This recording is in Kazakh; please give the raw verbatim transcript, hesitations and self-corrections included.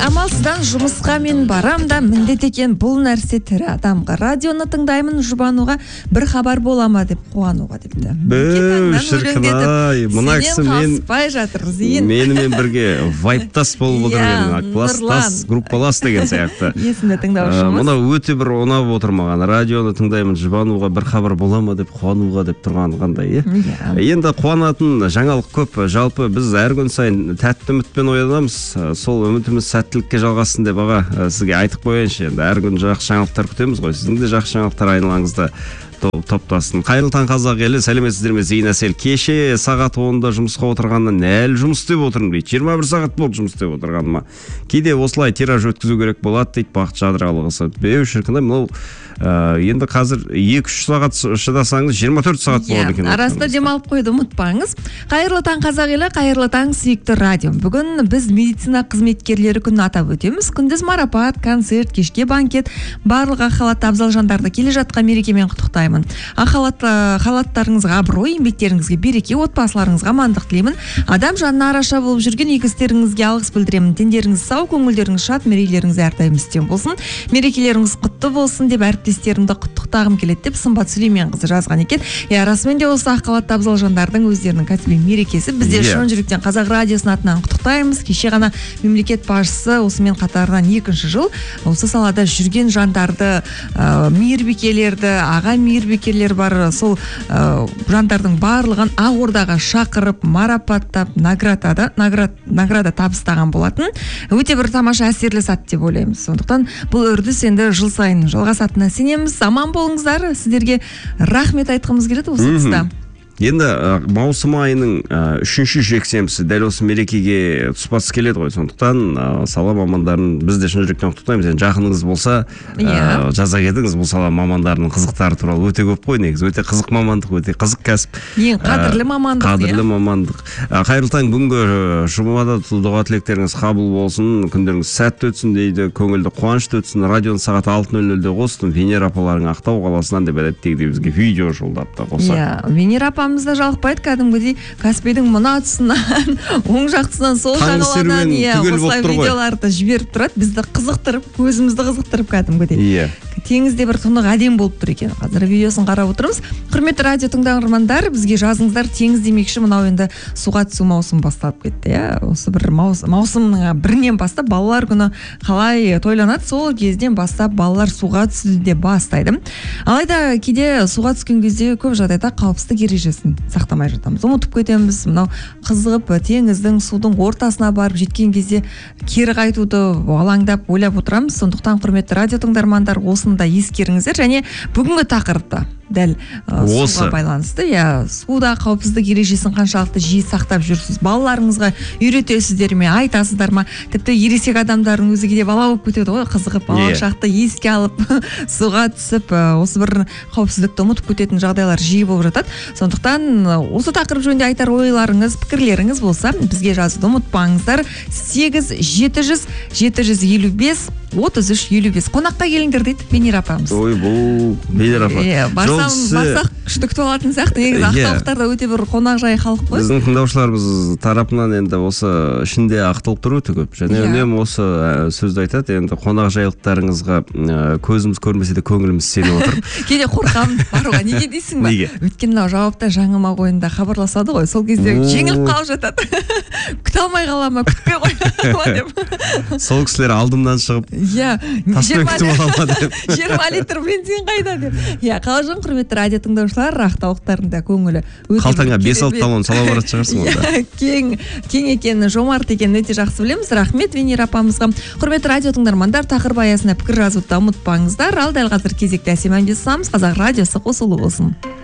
амалсыздан жұмысқа мен барам да міндет екен бұл нәрсе тірі адамға. Радионы тыңдаймын жұбануға бір хабар бола ма деп қуануға депті. Бөу шіркін-ай, мына кісі мен жатыр, зейін. Менімен бірге вайптас болып отырген, класстас, группалас деген сияқты. Есімде тыңдаушымыз. Мұна өте бір ұнап отыр маған. Радионы тыңдаймын жұбануға бір хабар бола ма деп қуануға деп тұрған қандай. Енді қуанатын жаңалық көп. Жалпы біз әр күн сайын тәтті үмітпен оянамыз. Сол үмітіміз сәттілікке жалғасын деп аға сізге айтып қояйыншы. Енді әр күн жақсы жаңалықтар күтеміз ғой. Сіздің де жақсы жаңалықтар айналаңызда топтасын. Қайырлы таң қазақ елі, сәлеметсіздер ме? Зейін әсел. Кеше сағат онда жұмысқа отырғаннан әлі жұмыс істеп отырмын дейді. жиырма бір сағат болды жұмыс істеп отырғаныма. Кейде осылай тираж өткізу керек болады дейді Бақыт Жадыралығысы. Беу шіркін-ай, мынау енді қазір екі үш сағат шыдасаңыз жиырма төрт сағат болады екен. Арасында демалып қойды, ұмытпаңыз. Қайырлы таң қазақ елі, қайырлы таң сүйікті радио. Бүгін біз медицина қызметкерлері күнін атап өтеміз. Күндіз марапат, концерт, кешке банкет, барлық ақхалатты абзал жандарды келе жатқан мерекемен құттықтаймын. Ақхалаттарыңызға абырой, еңбектеріңізге береке, отбасыларыңызға амандық тілеймін. Адам жанына араша болып жүрген игі істеріңізге алғыс білдіремін. Тендеріңіз сау, көңілдеріңіз шат, мерейлеріңіз әрдайым үстем болсын. Мерекелеріңіз құтты болсын деп әріптестерімді құттықтағым келеді деп Сымбат Сүлейменқызы жазған екен. Я расымен де осы ақхалатты абзал жандардың өздерінің кәсіби мерекесі. Бізде шын жүректен Қазақ радиосының атынан құттықтаймыз. Кеше ғана мемлекет басшысы осымен қатарынан екінші жыл осы салада жүрген жандарды, мейірбикелерді, аға мейірбикелер бар, сол жандардың барлығын Ақордаға шақырып, марапаттап, награда, награда табыстаған болатын. Өте бір тамаша әсерлі сәт деп ойлаймыз. Сондықтан бұл үрдіс енді жыл сайын жалғасатынына сенеміз. Аман болыңыздар. Сіздерге рахмет айтқымыз келеді осы тұста. Енді маусым айының үшінші жексенбісі дәл осы мерекеге тұспасы келеді ғой. Сондықтан сала мамандарын біз де шын жүректен құттықтаймыз. Енді жақыныңыз болса, жаза кетіңіз. Бұл сала мамандарының қызықтары туралы өте көп қой негізі. Өте қызық мамандық, өте қызық кәсіп. Ең қадірлі мамандық. Қадірлі мамандық. Қайырлы таң, бүгінгі жұмада дұға тілектеріңіз қабыл болсын, күндеріңіз сәтті өтсін дейді, көңілді қуанышты өтсін. Радионы сағат алты нөл нөлде қостым. Венера апаларың Ақтау қаласынан деп әдеттегідей бізге видео жолдапты қоса. Венера апамызда жалықпайды, кәдімгідей Каспийдің мына тұсынан, оң жақтысынан, сол жағалаудан осылай видеоларды жіберіп тұрады. Бізді қызықтырып, көзімізді қызықтырып кәдімгідей. Теңізде бір тұнық әдем болып тұр екен. Қазір видеосын қарап отырмыз. Құрметті радио тыңдармандар, бізге жазыңыздар. Теңіз демекші, мынау енді суға түсу маусым басталып кетті. Осы бір маусымның бірінен бастап балалар күні қалай тойланады, сол кезден бастап балалар суға түсуді бастайды. Алайда кейде суға түскен кезде көп жағдайда қауіпсіздік ережесін сақтамай жатамыз. Ұмытып кетеміз. Мынау қызығып теңіздің, судың ортасына барып жеткен кезде кері қайтуды алаңдап ойлап отырамыз. Сондықтан құрметті радио тыңдармандар, осында ескеріңіздер. Және бүгінгі тақырыпта дәл суға байланысты, я суда қауіпсіздік ережесін қаншалықты жиі сақтап жүрсіз, балаларыңызға үйретесіздер ме, айтасыздар ма? Тіпті ересек адамдардың өзі кейде бала болып кетеді ғой, қызығып балалық шақты еске алып суға түсіп, осы бір қауіпсіздікті ұмытып кететін жағдайлар жиі болып жатады. Сондықтан осы тақырып жөнінде айтар ойларыңыз, пікірлеріңіз болса, бізге жазуды ұмытпаңыздар. сегіз жеті жүз жеті жүз елу бес отыз үш елу бес. Қонаққа келіңдер дейді Венера апамыз. Ой, бұл Венера апа. Барсақ күшті күтіп алатын сияқты. Негізі ақталықтарда өте бір қонақ жай халық қой. Біздің тыңдаушыларымыз тарапынан енді осы ішінде ақталып тұру өте көп. Және үнемі осы сөзді айтады. Енді қонақ жайлықтарыңызға көзіміз көрмесе де көңіліміз сеніп отыр. Кейде қорқамын баруға. Неге дейсің ба? Өйткені мынау жауапта жаңылма ойында хабарласады ғой. Сол кезде жеңіліп қалып жатады. Күте алмай қала ма, күтпей қоя деп. Сол кісілер алдымнан шығып Иә, жиырма литр бензин қайда деп. Иә, қалжың құрметті радио тыңдаушылар, ақтаулықтарында көңілі қалтаңа бес алты талон сала баратын шығарсың онда. Кең, кең екенін, жомарт екенін өте жақсы білеміз. Рахмет Венера апамызға. Құрметті радио тыңдармандар, тақырып аясына пікір жазуды ұмытпаңыздар. Ал дәл қазір кезекті әсем әнге ұсамыз. Қазақ радиосы қосулы болсын.